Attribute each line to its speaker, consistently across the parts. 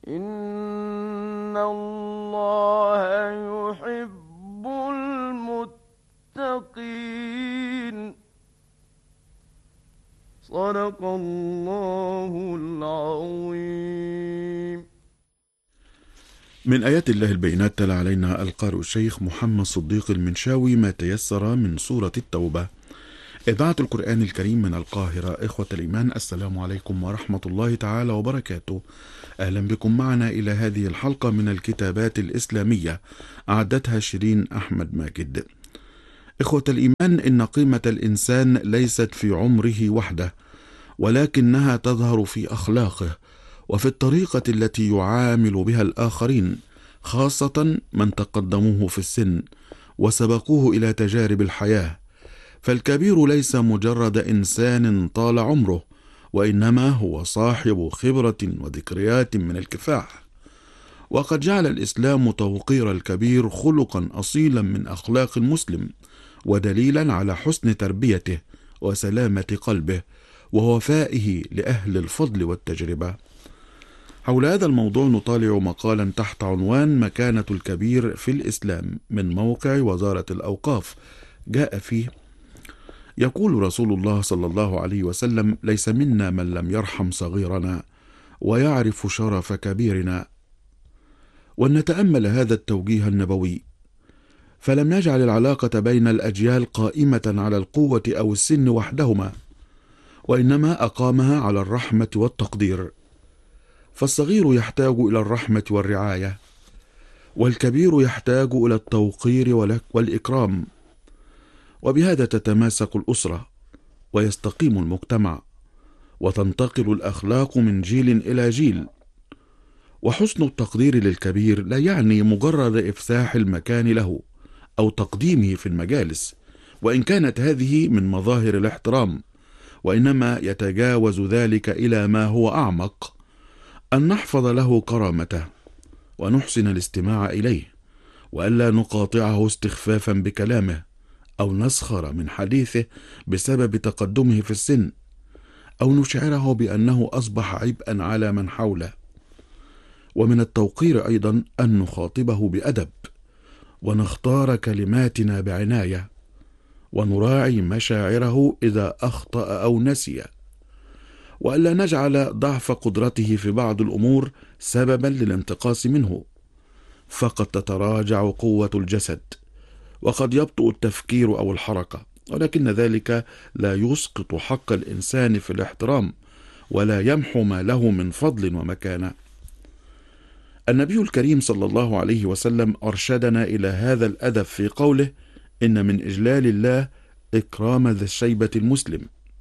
Speaker 1: إن الله يحب المتقين. صدق الله العظيم.
Speaker 2: من آيات الله البينات تلا علينا القارئ الشيخ محمد صديق المنشاوي ما تيسر من سورة التوبة. إذاعة القرآن الكريم من القاهرة. إخوة الإيمان، السلام عليكم ورحمة الله تعالى وبركاته. أهلا بكم معنا إلى هذه الحلقة من الكتابات الإسلامية، أعدتها شيرين أحمد ماجد. إخوة الإيمان، إن قيمة الإنسان ليست في عمره وحده، ولكنها تظهر في أخلاقه وفي الطريقة التي يعامل بها الآخرين، خاصة من تقدموه في السن وسبقوه إلى تجارب الحياة. فالكبير ليس مجرد إنسان طال عمره، وإنما هو صاحب خبرة وذكريات من الكفاح. وقد جعل الإسلام توقير الكبير خلقا أصيلا من أخلاق المسلم، ودليلا على حسن تربيته وسلامة قلبه ووفائه لأهل الفضل والتجربة. حول هذا الموضوع نطالع مقالا تحت عنوان مكانة الكبير في الإسلام من موقع وزارة الأوقاف. جاء فيه: يقول رسول الله صلى الله عليه وسلم: ليس منا من لم يرحم صغيرنا ويعرف شرف كبيرنا. ولنتأمل هذا التوجيه النبوي، فلم يجعل العلاقة بين الأجيال قائمة على القوة أو السن وحدهما، وإنما أقامها على الرحمة والتقدير. فالصغير يحتاج إلى الرحمة والرعاية، والكبير يحتاج إلى التوقير والإكرام. وبهذا تتماسك الأسرة ويستقيم المجتمع، وتنتقل الأخلاق من جيل إلى جيل. وحسن التقدير للكبير لا يعني مجرد إفساح المكان له أو تقديمه في المجالس، وإن كانت هذه من مظاهر الاحترام، وإنما يتجاوز ذلك إلى ما هو أعمق: أن نحفظ له كرامته ونحسن الاستماع إليه، وألا نقاطعه استخفافا بكلامه أو نسخر من حديثه بسبب تقدمه في السن، أو نشعره بأنه أصبح عبئا على من حوله. ومن التوقير أيضا أن نخاطبه بأدب، ونختار كلماتنا بعناية، ونراعي مشاعره إذا أخطأ أو نسي، وألا نجعل ضعف قدرته في بعض الأمور سببا للانتقاص منه. فقد تتراجع قوة الجسد، وقد يبطئ التفكير أو الحركة، ولكن ذلك لا يسقط حق الإنسان في الاحترام، ولا يمحو ما له من فضل ومكانة. النبي الكريم صلى الله عليه وسلم أرشدنا إلى هذا الأدب في قوله: إن من إجلال الله إكرام ذي الشيبة المسلم.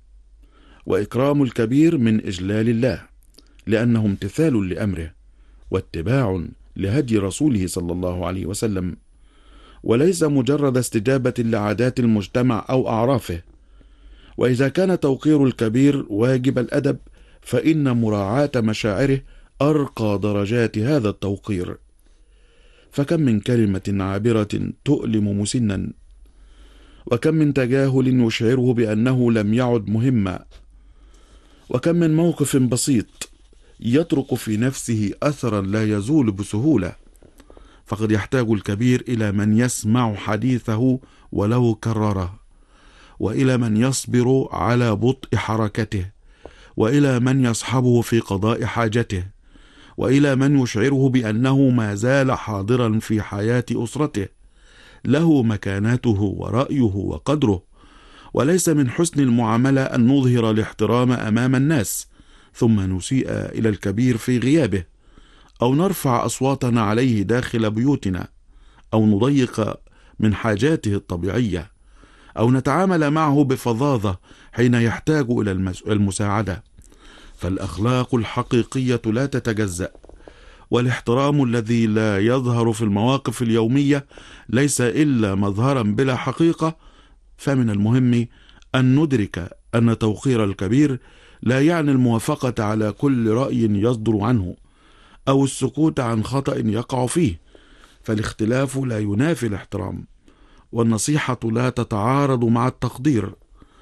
Speaker 2: وإكرام الكبير من إجلال الله، لأنه امتثال لأمره واتباع لهدي رسوله صلى الله عليه وسلم، وليس مجرد استجابة لعادات المجتمع أو أعرافه. وإذا كان توقير الكبير واجب الأدب، فإن مراعاة مشاعره أرقى درجات هذا التوقير. فكم من كلمة عابرة تؤلم مسنا، وكم من تجاهل يشعره بأنه لم يعد مهما، وكم من موقف بسيط يترك في نفسه أثرا لا يزول بسهولة. فقد يحتاج الكبير إلى من يسمع حديثه ولو كرره، وإلى من يصبر على بطء حركته، وإلى من يصحبه في قضاء حاجته، وإلى من يشعره بأنه ما زال حاضرا في حياة أسرته، له مكانته ورأيه وقدره. وليس من حسن المعاملة أن نظهر الاحترام أمام الناس ثم نسيء إلى الكبير في غيابه، أو نرفع أصواتنا عليه داخل بيوتنا، أو نضيق من حاجاته الطبيعية، أو نتعامل معه بفظاظة حين يحتاج إلى المساعدة. فالأخلاق الحقيقية لا تتجزأ، والاحترام الذي لا يظهر في المواقف اليومية ليس إلا مظهرا بلا حقيقة. فمن المهم أن ندرك أن توقير الكبير لا يعني الموافقة على كل رأي يصدر عنه، أو السكوت عن خطأ يقع فيه. فالاختلاف لا ينافي الاحترام، والنصيحة لا تتعارض مع التقدير،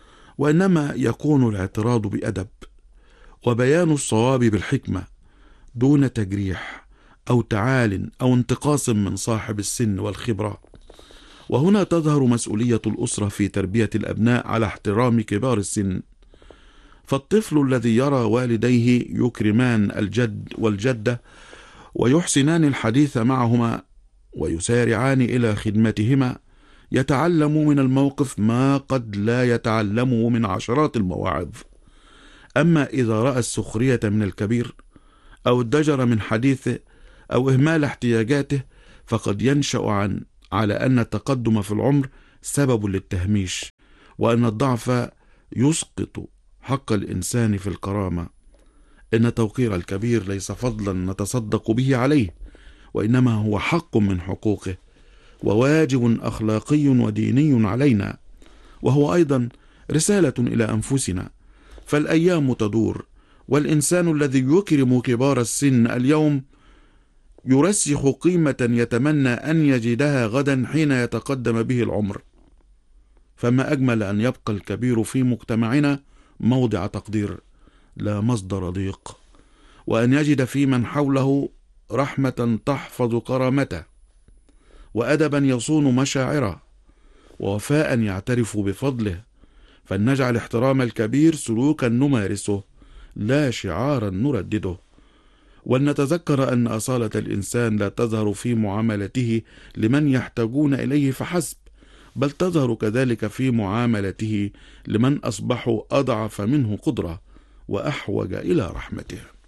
Speaker 2: وإنما يكون الاعتراض بأدب، وبيان الصواب بالحكمة، دون تجريح أو تعال أو انتقاص من صاحب السن والخبرة. وهنا تظهر مسؤولية الأسرة في تربية الأبناء على احترام كبار السن. فالطفل الذي يرى والديه يكرمان الجد والجدة ويحسنان الحديث معهما ويسارعان إلى خدمتهما يتعلم من الموقف ما قد لا يتعلمه من عشرات المواعظ. أما إذا رأى السخرية من الكبير أو الضجر من حديثه أو إهمال احتياجاته فقد ينشأ على أن التقدم في العمر سبب للتهميش، وأن الضعف يسقط حق الإنسان في الكرامة. إن توقير الكبير ليس فضلا نتصدق به عليه، وإنما هو حق من حقوقه وواجب أخلاقي وديني علينا، وهو أيضا رسالة إلى أنفسنا. فالأيام تدور، والإنسان الذي يكرم كبار السن اليوم يرسخ قيمة يتمنى أن يجدها غدا حين يتقدم به العمر. فما أجمل أن يبقى الكبير في مجتمعنا موضع تقدير لا مصدر ضيق، وأن يجد في من حوله رحمة تحفظ كرامته، وأدبا يصون مشاعره، ووفاء يعترف بفضله. فلنجعل احترام الكبير سلوكا نمارسه لا شعارا نردده. ولنتذكر أن أصالة الإنسان لا تظهر في معاملته لمن يحتاجون إليه فحسب، بل تظهر كذلك في معاملته لمن أصبحوا أضعف منه قدرة وأحوج إلى رحمته.